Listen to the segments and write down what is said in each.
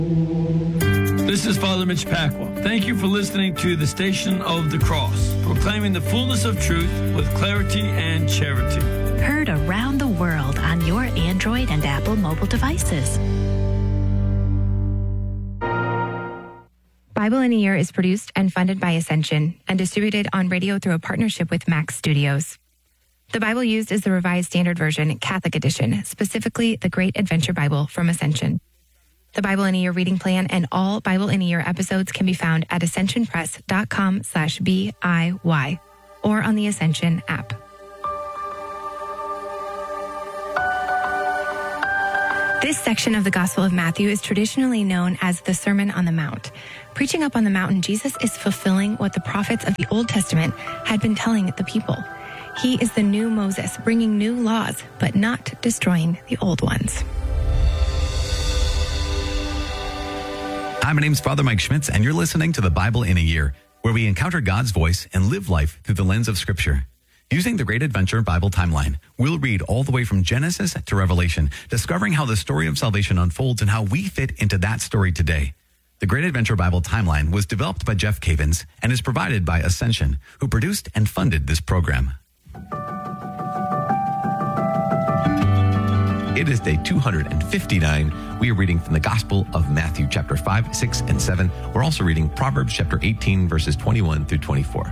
This is Father Mitch Pacwa. Thank you for listening to the Station of the Cross, proclaiming the fullness of truth with clarity and charity. Heard around the world on your Android and Apple mobile devices. Bible in a Year is produced and funded by Ascension and distributed on radio through a partnership with Max Studios. The Bible used is the Revised Standard Version, Catholic Edition, specifically the Great Adventure Bible from Ascension. The Bible in a Year reading plan and all Bible in a Year episodes can be found at ascensionpress.com/BIY or on the Ascension app. This section of the Gospel of Matthew is traditionally known as the Sermon on the Mount. Preaching up on the mountain, Jesus is fulfilling what the prophets of the Old Testament had been telling the people. He is the new Moses, bringing new laws, but not destroying the old ones. Hi, my name's Father Mike Schmitz, and you're listening to the Bible in a Year, where we encounter God's voice and live life through the lens of Scripture. Using the Great Adventure Bible timeline, we'll read all the way from Genesis to Revelation, discovering how the story of salvation unfolds and how we fit into that story today. The Great Adventure Bible timeline was developed by Jeff Cavins and is provided by Ascension, who produced and funded this program. It is day 259. We are reading from the Gospel of Matthew, chapter 5, 6, and 7. We're also reading Proverbs, chapter 18, verses 21 through 24.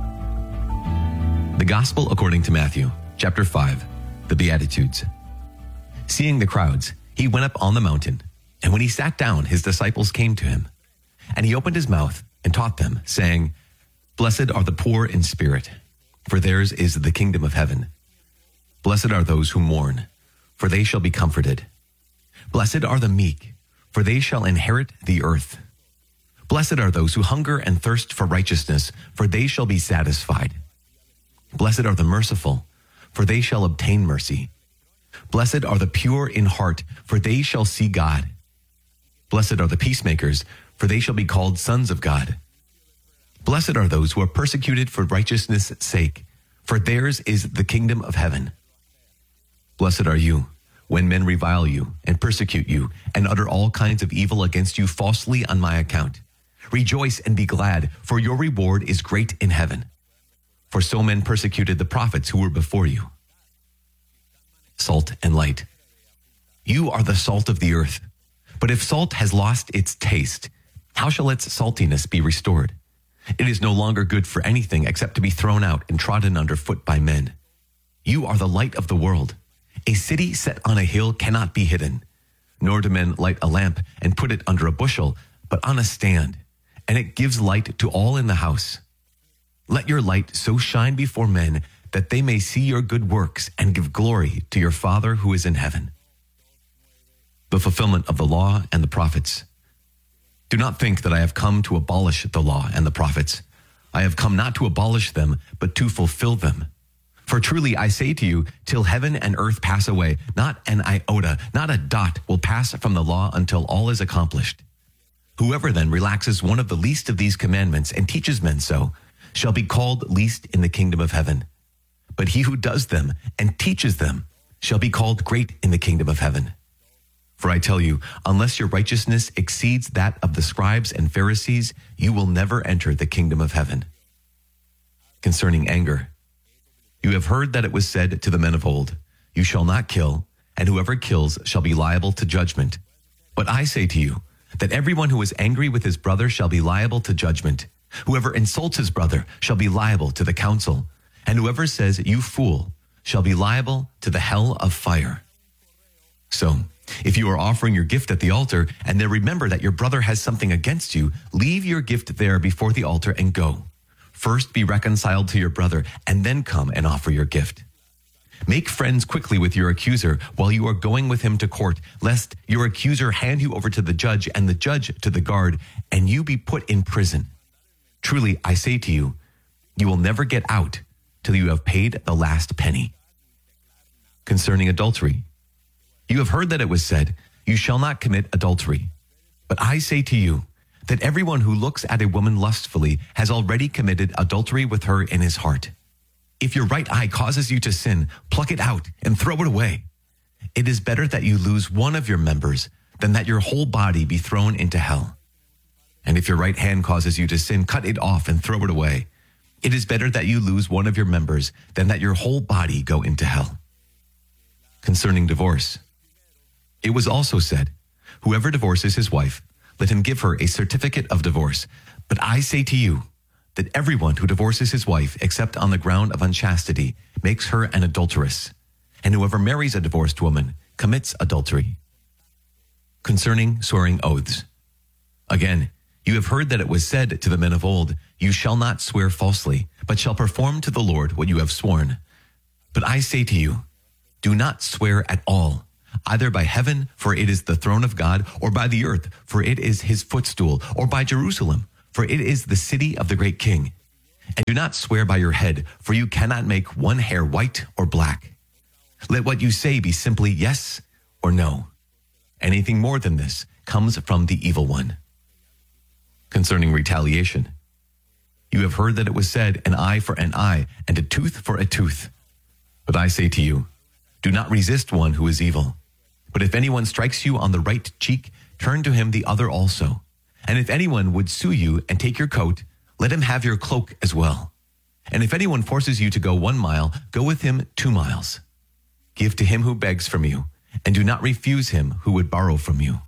The Gospel according to Matthew, chapter 5, the Beatitudes. Seeing the crowds, he went up on the mountain, and when he sat down, his disciples came to him. And he opened his mouth and taught them, saying, Blessed are the poor in spirit, for theirs is the kingdom of heaven. Blessed are those who mourn, for they shall be comforted. Blessed are the meek, for they shall inherit the earth. Blessed are those who hunger and thirst for righteousness, for they shall be satisfied. Blessed are the merciful, for they shall obtain mercy. Blessed are the pure in heart, for they shall see God. Blessed are the peacemakers, for they shall be called sons of God. Blessed are those who are persecuted for righteousness' sake, for theirs is the kingdom of heaven. Blessed are you, when men revile you and persecute you and utter all kinds of evil against you falsely on my account. Rejoice and be glad, for your reward is great in heaven. For so men persecuted the prophets who were before you. Salt and light. You are the salt of the earth. But if salt has lost its taste, how shall its saltiness be restored? It is no longer good for anything except to be thrown out and trodden underfoot by men. You are the light of the world. A city set on a hill cannot be hidden. Nor do men light a lamp and put it under a bushel, but on a stand, and it gives light to all in the house. Let your light so shine before men that they may see your good works and give glory to your Father who is in heaven. The fulfillment of the law and the prophets. Do not think that I have come to abolish the law and the prophets. I have come not to abolish them, but to fulfill them. For truly I say to you, till heaven and earth pass away, not an iota, not a dot will pass from the law until all is accomplished. Whoever then relaxes one of the least of these commandments and teaches men so, shall be called least in the kingdom of heaven. But he who does them and teaches them shall be called great in the kingdom of heaven. For I tell you, unless your righteousness exceeds that of the scribes and Pharisees, you will never enter the kingdom of heaven. Concerning anger, you have heard that it was said to the men of old, you shall not kill, and whoever kills shall be liable to judgment. But I say to you, that everyone who is angry with his brother shall be liable to judgment. Whoever insults his brother shall be liable to the council, and whoever says, you fool, shall be liable to the hell of fire. So, if you are offering your gift at the altar, and then remember that your brother has something against you, leave your gift there before the altar and go. First be reconciled to your brother, and then come and offer your gift. Make friends quickly with your accuser while you are going with him to court, lest your accuser hand you over to the judge and the judge to the guard, and you be put in prison. Truly, I say to you, you will never get out till you have paid the last penny. Concerning adultery, you have heard that it was said, you shall not commit adultery. But I say to you, that everyone who looks at a woman lustfully has already committed adultery with her in his heart. If your right eye causes you to sin, pluck it out and throw it away. It is better that you lose one of your members than that your whole body be thrown into hell. And if your right hand causes you to sin, cut it off and throw it away. It is better that you lose one of your members than that your whole body go into hell. Concerning divorce, it was also said, whoever divorces his wife, let him give her a certificate of divorce. But I say to you that everyone who divorces his wife, except on the ground of unchastity, makes her an adulteress. And whoever marries a divorced woman commits adultery. Concerning swearing oaths, again, you have heard that it was said to the men of old, you shall not swear falsely, but shall perform to the Lord what you have sworn. But I say to you, do not swear at all, either by heaven, for it is the throne of God, or by the earth, for it is his footstool, or by Jerusalem, for it is the city of the great king. And do not swear by your head, for you cannot make one hair white or black. Let what you say be simply yes or no. Anything more than this comes from the evil one. Concerning retaliation, you have heard that it was said, an eye for an eye, and a tooth for a tooth. But I say to you, do not resist one who is evil. But if anyone strikes you on the right cheek, turn to him the other also. And if anyone would sue you and take your coat, let him have your cloak as well. And if anyone forces you to go 1 mile, go with him 2 miles. Give to him who begs from you, and do not refuse him who would borrow from you.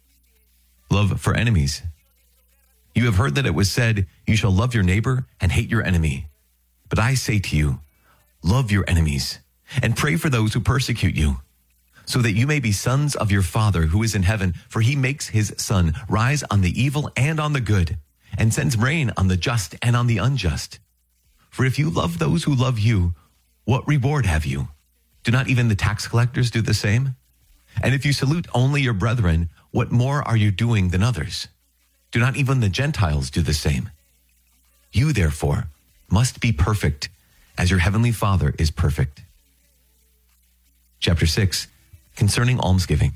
Love for enemies. You have heard that it was said, you shall love your neighbor and hate your enemy. But I say to you, love your enemies, and pray for those who persecute you, so that you may be sons of your Father who is in heaven, for he makes his sun rise on the evil and on the good, and sends rain on the just and on the unjust. For if you love those who love you, what reward have you? Do not even the tax collectors do the same? And if you salute only your brethren, what more are you doing than others? Do not even the Gentiles do the same? You, therefore, must be perfect, as your heavenly Father is perfect. Chapter 6, concerning almsgiving.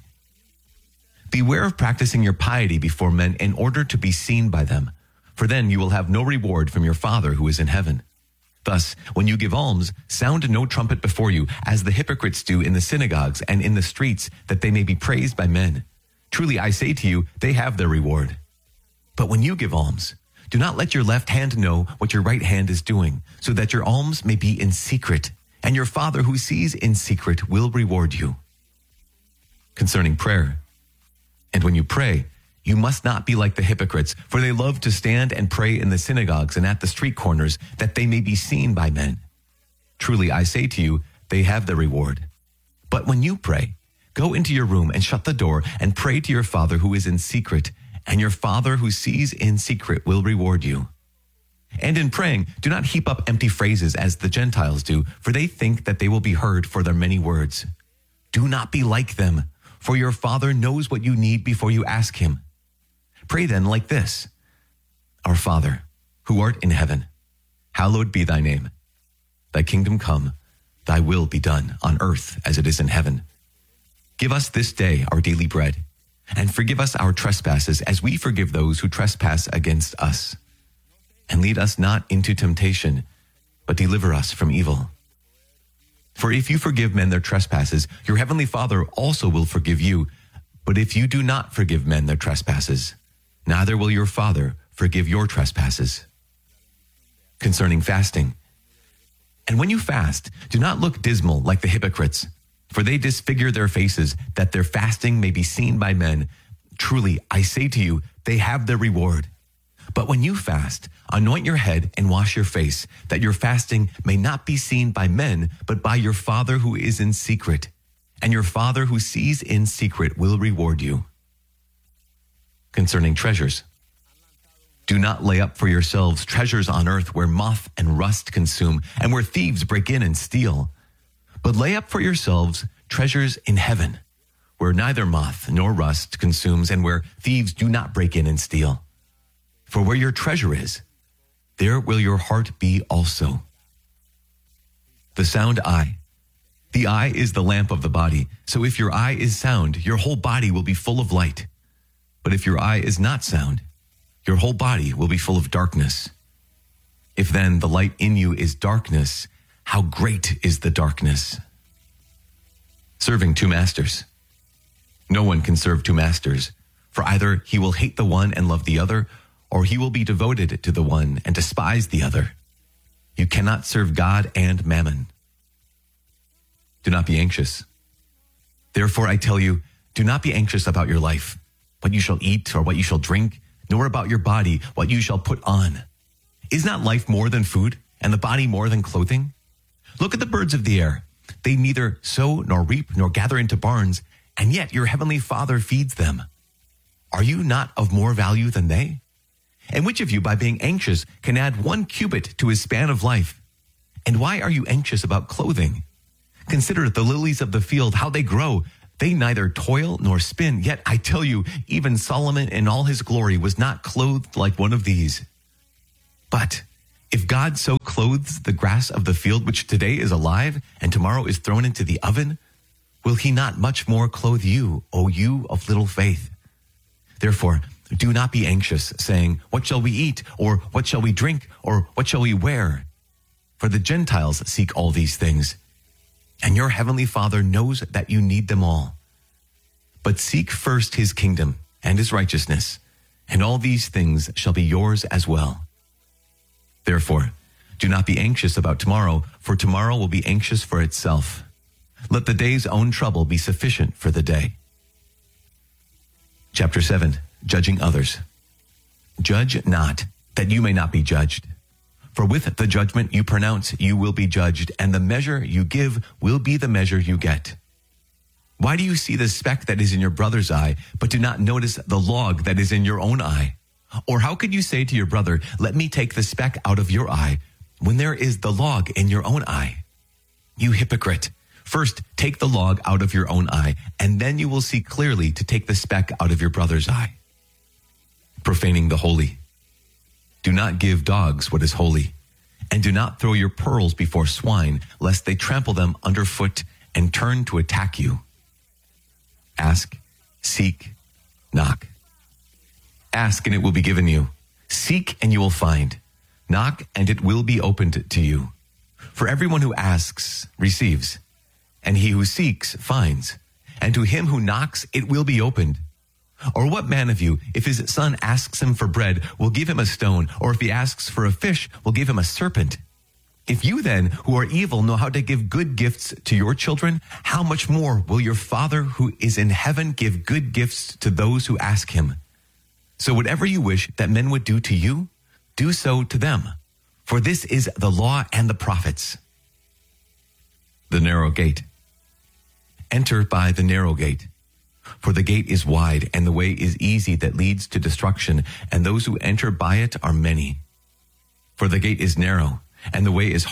Beware of practicing your piety before men in order to be seen by them, for then you will have no reward from your Father who is in heaven. Thus, when you give alms, sound no trumpet before you, as the hypocrites do in the synagogues and in the streets, that they may be praised by men. Truly, I say to you, they have their reward. But when you give alms, do not let your left hand know what your right hand is doing, so that your alms may be in secret, and your Father who sees in secret will reward you. Concerning prayer, and when you pray, you must not be like the hypocrites, for they love to stand and pray in the synagogues and at the street corners, that they may be seen by men. Truly, I say to you, they have their reward. But when you pray, go into your room and shut the door and pray to your Father who is in secret, and your Father who sees in secret will reward you. And in praying, do not heap up empty phrases as the Gentiles do, for they think that they will be heard for their many words. Do not be like them, for your Father knows what you need before you ask him. Pray then like this: Our Father, who art in heaven, hallowed be thy name. Thy kingdom come, thy will be done on earth as it is in heaven. Give us this day our daily bread, and forgive us our trespasses as we forgive those who trespass against us. And lead us not into temptation, but deliver us from evil. For if you forgive men their trespasses, your heavenly Father also will forgive you. But if you do not forgive men their trespasses, neither will your Father forgive your trespasses. Concerning fasting. And when you fast, do not look dismal like the hypocrites, for they disfigure their faces, that their fasting may be seen by men. Truly, I say to you, they have their reward. But when you fast, anoint your head and wash your face, that your fasting may not be seen by men, but by your Father who is in secret. And your Father who sees in secret will reward you. Concerning treasures. Do not lay up for yourselves treasures on earth where moth and rust consume, and where thieves break in and steal. But lay up for yourselves treasures in heaven, where neither moth nor rust consumes, and where thieves do not break in and steal. For where your treasure is, there will your heart be also. The sound eye. The eye is the lamp of the body. So if your eye is sound, your whole body will be full of light. But if your eye is not sound, your whole body will be full of darkness. If then the light in you is darkness, how great is the darkness? Serving two masters. No one can serve two masters, for either he will hate the one and love the other, or he will be devoted to the one and despise the other. You cannot serve God and mammon. Do not be anxious. Therefore, I tell you, do not be anxious about your life, what you shall eat or what you shall drink, nor about your body, what you shall put on. Is not life more than food, and the body more than clothing? Look at the birds of the air. They neither sow nor reap nor gather into barns, and yet your heavenly Father feeds them. Are you not of more value than they? And which of you, by being anxious, can add 1 cubit to his span of life? And why are you anxious about clothing? Consider the lilies of the field, how they grow. They neither toil nor spin. Yet I tell you, even Solomon in all his glory was not clothed like one of these. But if God so clothes the grass of the field, which today is alive and tomorrow is thrown into the oven, will he not much more clothe you, O you of little faith? Therefore, do not be anxious, saying, what shall we eat? Or what shall we drink? Or what shall we wear? For the Gentiles seek all these things, and your heavenly Father knows that you need them all. But seek first his kingdom and his righteousness, and all these things shall be yours as well. Therefore, do not be anxious about tomorrow, for tomorrow will be anxious for itself. Let the day's own trouble be sufficient for the day. Chapter 7, Judging Others. Judge not, that you may not be judged. For with the judgment you pronounce, you will be judged, and the measure you give will be the measure you get. Why do you see the speck that is in your brother's eye, but do not notice the log that is in your own eye? Or how could you say to your brother, let me take the speck out of your eye, when there is the log in your own eye? You hypocrite! First, take the log out of your own eye, and then you will see clearly to take the speck out of your brother's eye. Profaning the holy. Do not give dogs what is holy, and do not throw your pearls before swine, lest they trample them underfoot and turn to attack you. Ask, seek, knock. Ask, and it will be given you. Seek, and you will find. Knock, and it will be opened to you. For everyone who asks receives, and he who seeks finds, and to him who knocks it will be opened. Or what man of you, if his son asks him for bread, will give him a stone, or if he asks for a fish, will give him a serpent? If you then, who are evil, know how to give good gifts to your children, how much more will your Father who is in heaven give good gifts to those who ask him? So whatever you wish that men would do to you, do so to them. For this is the law and the prophets. The narrow gate. Enter by the narrow gate. For the gate is wide, and the way is easy that leads to destruction, and those who enter by it are many. For the gate is narrow, and the way is